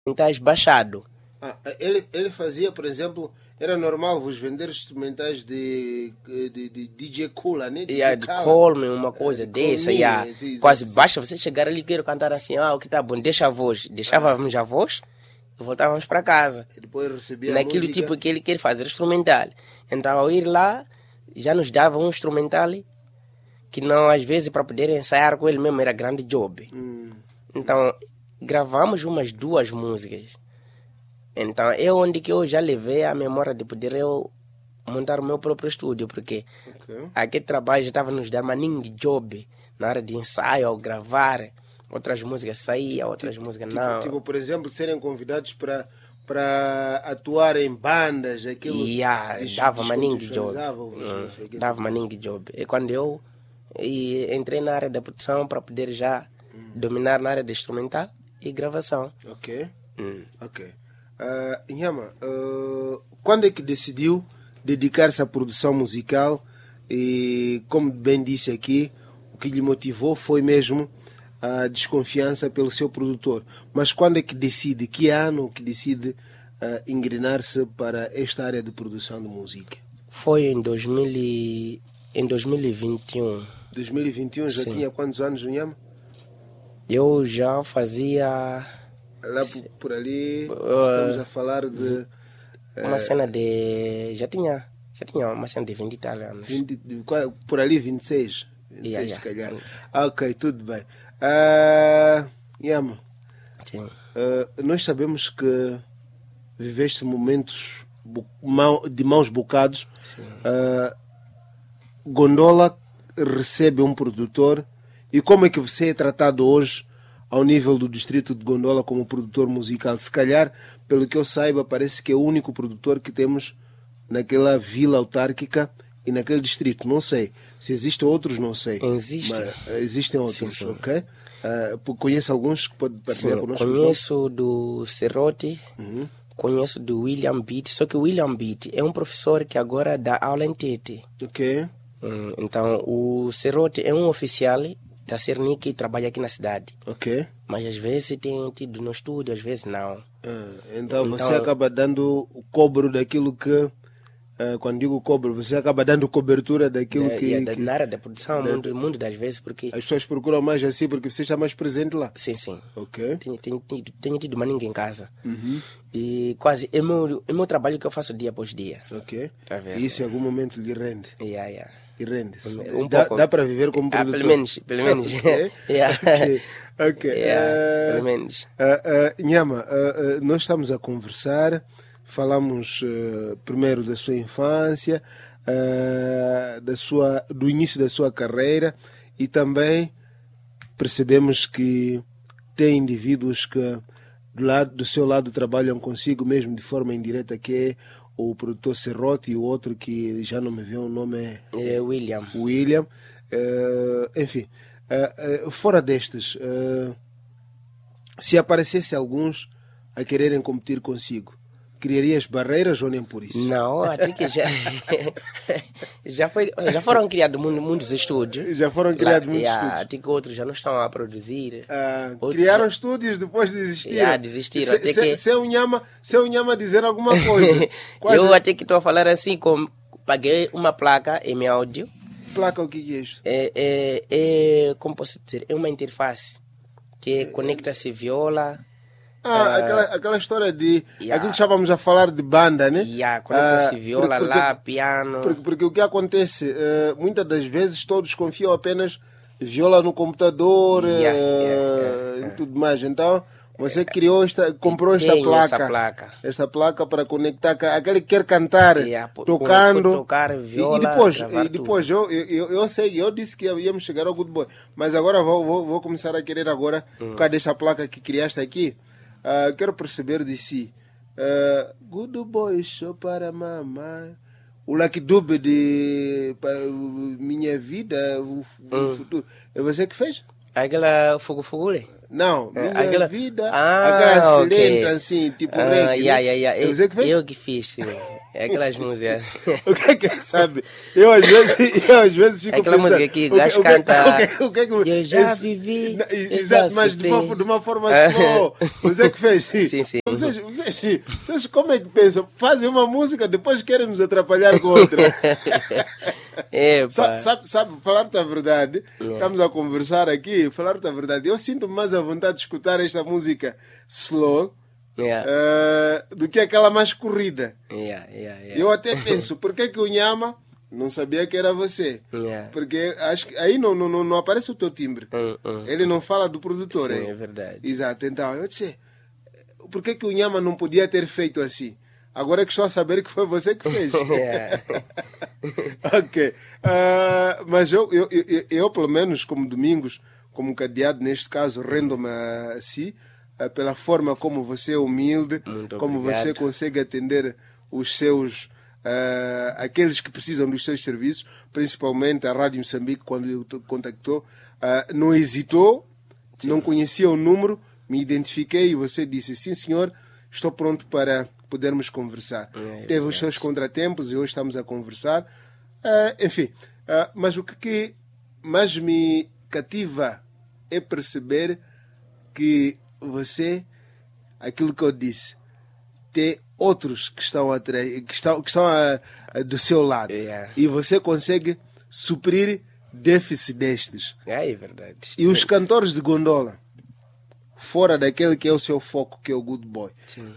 instrumentais baixado. Ele fazia, por exemplo, era normal vos vender instrumentais de DJ Cola, né? De Coleman, uma coisa dessa, quase basta você chegar ali e querer cantar assim, o que tá bom, deixa a voz. Deixávamos a voz e voltávamos para casa. E depois recebia naquilo a música. Tipo que ele quer fazer instrumental. Então, ao ir lá, já nos dava um instrumental que não, às vezes, para poder ensaiar com ele mesmo, era grande job. Então, gravamos umas 2 músicas. Então, é onde que eu já levei a memória de poder eu montar o meu próprio estúdio, porque aquele trabalho já estava nos dando maninho de job, na hora de ensaio, ao gravar, outras músicas saíam, outras músicas não. Tipo, por exemplo, serem convidados para atuar em bandas, aquilo... dava maninho de job. Dava maninho de job. E quando eu entrei na área da produção para poder já dominar na área de instrumental e gravação. Ok. Nhama, quando é que decidiu dedicar-se à produção musical? E, como bem disse aqui, o que lhe motivou foi mesmo a desconfiança pelo seu produtor. Mas quando é que decide, que ano que decide engrenar-se para esta área de produção de música? Foi em 2021. 2021 já Sim. tinha quantos anos, Nhama? Eu já fazia... Lá por ali, estamos a falar de... Uma cena de... Já tinha uma cena de 20 e tal anos. Por ali 26. 26 se calhar. Ok, tudo bem. Nhama, sim. Nós sabemos que viveste momentos de maus bocados. Gondola recebe um produtor. E como é que você é tratado hoje ao nível do distrito de Gondola como produtor musical? Se calhar, pelo que eu saiba, parece que é o único produtor que temos naquela vila autárquica e naquele distrito. Não sei. Se existem outros, não sei. Existem outros, sim. Ok? Conhece alguns que pode partilhar connosco? Conheço do Serrote, conheço do William Beat, só que o William Beat é um professor que agora dá aula em Tete. Ok. Então, o Serrote é um oficial da Cernic e trabalha aqui na cidade. Ok. Mas às vezes tem tido no estúdio, às vezes não. Então você acaba dando o cobro daquilo que... quando digo cobro, você acaba dando cobertura daquilo que... Na área da produção, mundo das vezes, porque... As pessoas procuram mais assim porque você está mais presente lá. Sim. Ok. Tenho tido maninho em casa. E quase é meu trabalho que eu faço dia após dia. Ok. Tá vendo? E isso em algum momento lhe rende? E rende. Dá para viver como produtor? Pelo menos. Ok. Pelo menos. Nhama, nós estamos a conversar, falamos primeiro da sua infância, do início da sua carreira, e também percebemos que tem indivíduos que do seu lado trabalham consigo mesmo de forma indireta, que é o produtor Serrote, e o outro que já não me vê o nome é William. Enfim, fora destes, se aparecesse alguns a quererem competir consigo, criarias barreiras ou nem por isso? Não, até que já foram criados muitos estúdios. Já foram criados muitos estúdios. Até que outros já não estão a produzir. Criaram estúdios depois de desistir. Desistiram. Se o Nhama dizer alguma coisa. Eu até que estou a falar assim, paguei uma placa em meu áudio. Placa, o que é isso? Como posso dizer? É uma interface que conecta-se viola. Aquela história de... Aquilo que estávamos a falar de banda, né? Conecta-se viola, piano. Porque o que acontece, muitas das vezes todos confiam apenas viola no computador e tudo mais. Então, você comprou esta placa. Esta placa para conectar aquele que quer cantar, tocando. Tocar viola, e depois eu sei, eu disse que íamos chegar ao Good Boy. Mas agora vou começar a querer agora, por causa dessa placa que criaste aqui. Quero perceber de si. Good Boy, show para mamãe. O Lucky Dube de Minha Vida, o Futuro. É você que fez? Aquela Fogo Fogule? Não, minha aquela... vida, Ah, aquela ok. silente assim, tipo reggae. Yeah. Você que fez? Eu que fiz, sim. É aquelas músicas. O que é, sabe? Eu às vezes fico Aquela pensando... música que o gajo canta. O que é que... Eu já vivi. Exato, mas de uma forma slow. Você que fez? Sim. Vocês como é que pensam? Fazem uma música, depois querem nos atrapalhar com outra. Epa. Sabe, falar-te a verdade, estamos a conversar aqui, falar-te a verdade, eu sinto mais a vontade de escutar esta música slow do que aquela mais corrida. Eu até penso, por que o Nhama não sabia que era você? Porque acho que aí não aparece o teu timbre. Ele não fala do produtor. Sim, é verdade. Exato, então eu disse, por que o Nhama não podia ter feito assim? Agora é que estou a saber que foi você que fez. Ok. Mas eu, pelo menos, como Domingos, como cadeado, neste caso, rendo-me a si, pela forma como você é humilde, muito como obrigado. você consegue atender os seus... aqueles que precisam dos seus serviços, principalmente a Rádio Moçambique, quando te contactou, não hesitou, não conhecia o número, me identifiquei e você disse, sim senhor, estou pronto para podermos conversar. Teve os seus contratempos e hoje estamos a conversar. Enfim, mas o que mais me cativa é perceber que você, aquilo que eu disse, tem outros que estão atrás, que estão do seu lado. E você consegue suprir déficit destes. É verdade. E os cantores de Gondola, fora daquele que é o seu foco, que é o Good Boy,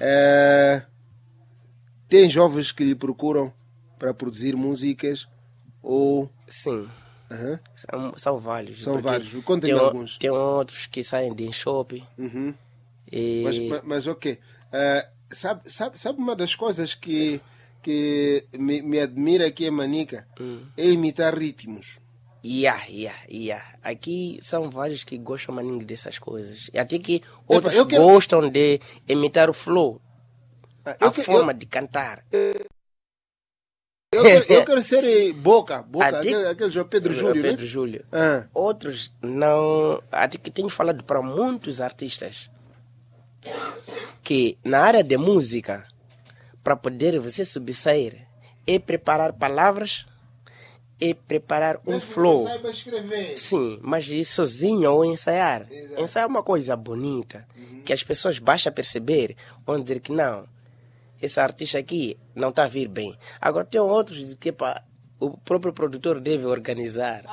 tem jovens que lhe procuram para produzir músicas ou... Sim. São vários. São vários. Contem alguns. Tem outros que saem de shopping. Mas ok. Sabe uma das coisas que me admira aqui em Manica é imitar ritmos. Aqui são vários que gostam maninho dessas coisas. E até que outros gostam de imitar o flow. A forma de cantar. Eu quero ser Boca, aquele João Pedro Júlio. Pedro Júlio. Outros não. Até que tenho falado para muitos artistas que na área de música, para poder você sobressair, é preparar palavras, é preparar um flow. Saiba escrever. Sim, mas ir sozinho ou ensaiar. Exato. Ensaiar é uma coisa bonita, que as pessoas baixam a perceber, vão dizer que não, esse artista aqui não está a vir bem. Agora tem outros que o próprio produtor deve organizar.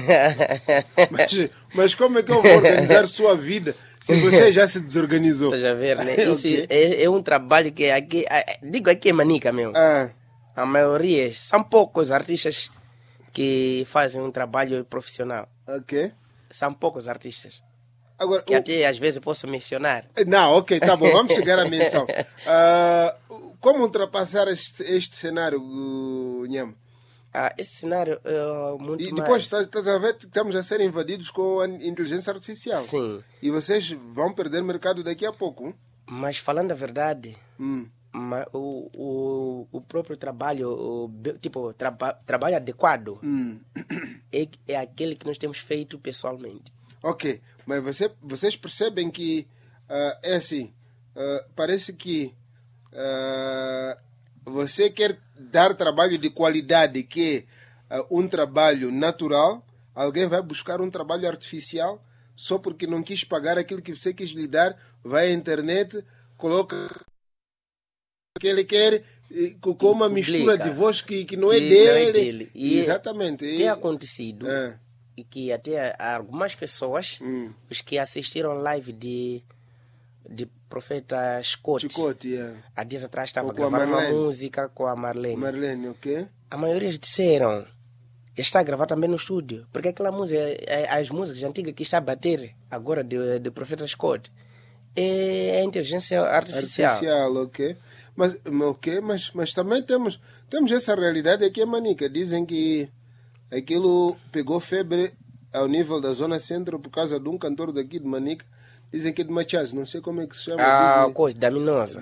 Mas como é que eu vou organizar sua vida se você já se desorganizou? Estás a ver, né? Isso é um trabalho que aqui, digo aqui é Manica mesmo. A maioria, são poucos artistas que fazem um trabalho profissional. Ok. São poucos artistas. Agora, que até às vezes eu posso mencionar. Não, ok, tá bom, vamos chegar à menção. Como ultrapassar este cenário, Nhama? Esse cenário é muito E depois estás a ver que estamos a ser invadidos com a inteligência artificial. Sim. E vocês vão perder mercado daqui a pouco. Mas falando a verdade, o próprio trabalho, trabalho adequado, é aquele que nós temos feito pessoalmente. Ok, mas vocês percebem que é assim, parece que você quer dar trabalho de qualidade, que é um trabalho natural, alguém vai buscar um trabalho artificial só porque não quis pagar aquilo que você quis lhe dar, vai à internet, coloca o que ele quer com uma mistura de voz que não é dele. E exatamente. Tem acontecido e que até algumas pessoas, os que assistiram live de Profeta Scott, há dias atrás estava gravando uma música com a Marlene. Marlene, ok. A maioria disseram que está a gravar também no estúdio, porque aquela música, as músicas antigas que está a bater agora de Profeta Scott, é a inteligência artificial. Ok. Mas também temos essa realidade aqui em Manica. Dizem que aquilo pegou febre ao nível da zona centro por causa de um cantor daqui de Manica. Dizem que é de Machaz, não sei como é que se chama. Coisa, Daminosa.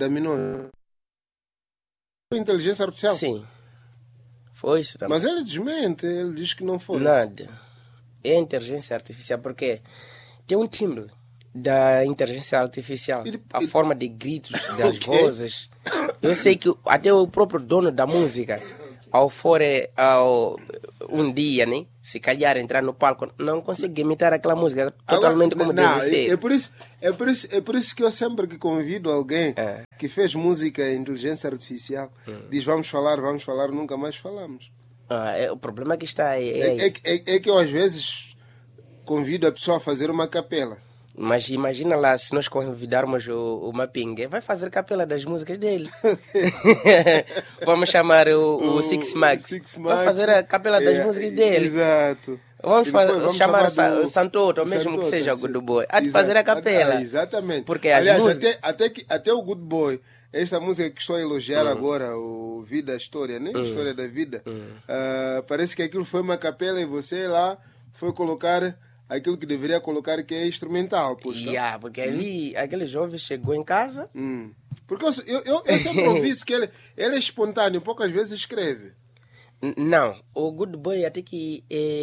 Inteligência artificial? Sim. Foi isso também. Mas ele desmente, ele diz que não foi. Nada. É inteligência artificial porque tem um timbre da inteligência artificial, a forma de gritos das vozes. Eu sei que até o próprio dono da música, ao for um dia, né, se calhar entrar no palco, não consegue imitar aquela música totalmente como deve ser. É por isso que eu sempre que convido alguém que fez música em inteligência artificial, diz vamos falar, nunca mais falamos. O problema que está é que eu às vezes convido a pessoa a fazer uma capela. Mas imagina lá, se nós convidarmos o Mapinga, vai fazer capela das músicas dele. Vamos chamar o Six Max. Vai fazer a capela das músicas dele. Exato. Vamos chamar o Santoto, ou mesmo que seja o Good Boy. Há de fazer a capela. Exatamente. Porque aliás, até o Good Boy, esta música que estou a elogiar agora, o Vida, História, né? História da Vida. Parece que aquilo foi uma capela e você lá foi colocar aquilo que deveria colocar, que é instrumental. Porque ali, aquele jovem chegou em casa. Porque eu sempre ouvi isso, que ele é espontâneo, poucas vezes escreve. Não, o Good Boy até que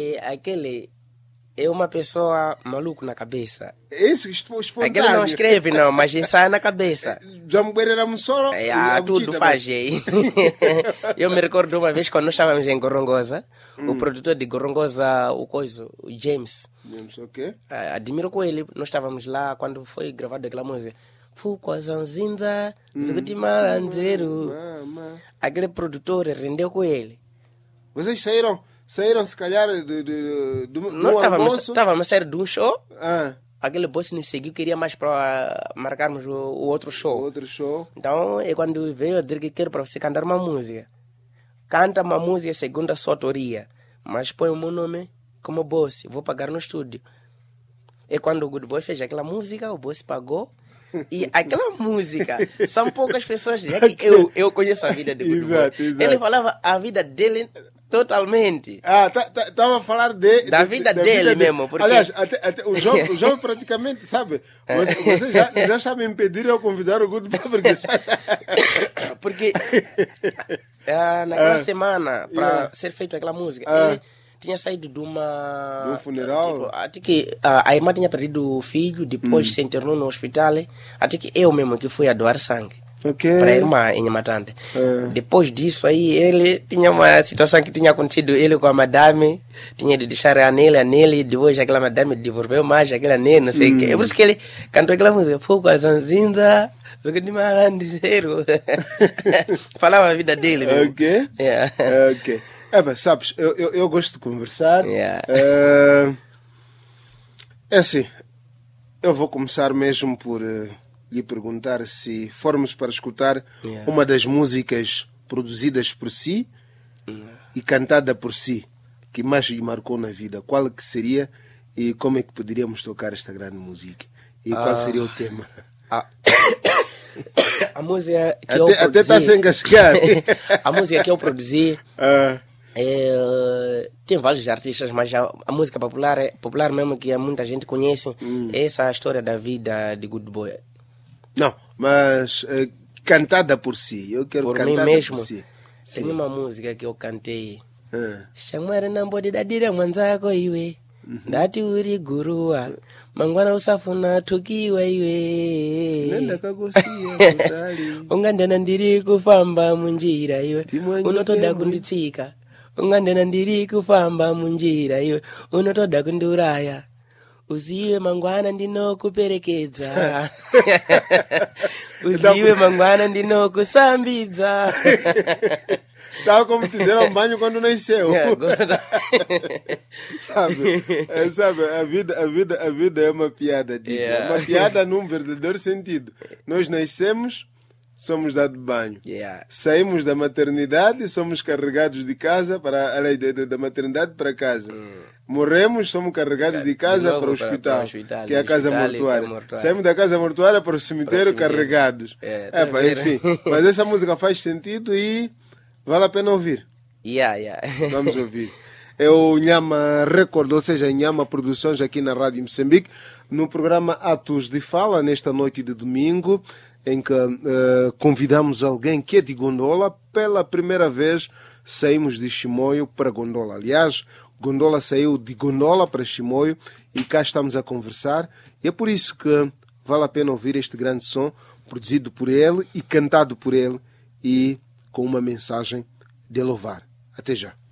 é uma pessoa maluca na cabeça. Esse espontâneo. Aquele não escreve não, mas ensaia na cabeça. Já me era solo. Tudo faz aí. Eu me recordo uma vez quando nós estávamos em Gorongosa, o produtor de Gorongosa, o James, ok. Admiro com ele, nós estávamos lá quando foi gravado aquela música. Fukwazanzinza, Zugutimaranzeru. Aquele produtor rendeu com ele. Vocês saíram se calhar nós estávamos a sair de um show. Aquele boss nos seguiu, queria mais para marcarmos o outro show. Então, é quando veio a dizer que quero para você cantar uma música. Canta uma música segundo a sua autoria, mas põe o meu nome como boss, vou pagar no estúdio. É quando o Good Boy fez aquela música, o boss pagou. E aquela música, são poucas pessoas, já que eu conheço a vida de Good Boy. Exato. Ele falava a vida dele totalmente. Estava a falar da vida dele mesmo. Porque... Aliás, até o jovem praticamente, sabe? Você já está me impedir eu convidar o Good Boy. Porque naquela semana, para ser feita aquela música, ele tinha saído de um funeral. Até que a irmã tinha perdido o filho, depois se internou no hospital. Até que eu mesmo que fui a doar sangue. Para a irmã em Matante. Depois disso aí, ele tinha uma situação que tinha acontecido, ele com a madame, tinha de deixar a nele, depois aquela madame devolveu mais aquela nele, não sei o que. É por isso que ele cantou aquela música, Fogo a Zanzinza, falava a vida dele mesmo. Ok. Ok. Sabes, eu gosto de conversar. É assim, eu vou começar mesmo por lhe perguntar, se formos para escutar uma das músicas produzidas por si e cantada por si, que mais lhe marcou na vida, qual que seria e como é que poderíamos tocar esta grande música? E qual seria o tema? A música que eu produzi... Até está sem engasgar. A música que eu produzi... tem vários artistas, mas a música popular mesmo, que muita gente conhece, é essa história da vida de Good Boy. Não, mas cantada por si. Eu quero por cantada mim mesmo, por si. Tem uma música que eu cantei. Shamwara nambodi dadira mwanzako iwe. Ndati uri guruwa. Mangwana usafuna tukiwa iwe. Nenda kagosia kutali. Ungandena ndiri kufamba munjira iwe. Unotoda kunditsika. Ungandena ndiri kufamba munjira iwe. Unotoda kunduraya. Uziwe mangwana ndinokuperekedza. Uziwe mangwana ndinokusambidza. Tal como te deram banho quando nasceu. Sabe, a vida é uma piada. Uma piada num verdadeiro sentido. Nós nascemos, somos dados banho. Saímos da maternidade, somos carregados de casa da maternidade para casa. Morremos, somos carregados de casa para o hospital, que é a casa mortuária. Saímos da casa mortuária para o cemitério carregados. Enfim, mas essa música faz sentido e vale a pena ouvir. Vamos ouvir. É o Nhama Record, ou seja, Nhama Produções aqui na Rádio Moçambique, no programa Atos de Fala, nesta noite de domingo, em que convidamos alguém que é de Gondola. Pela primeira vez saímos de Chimoio para Gondola. Aliás, Gondola saiu de Gondola para Chimoio e cá estamos a conversar. E é por isso que vale a pena ouvir este grande som, produzido por ele e cantado por ele e com uma mensagem de louvar. Até já.